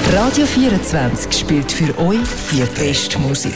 Radio 24 spielt für euch die beste Musik.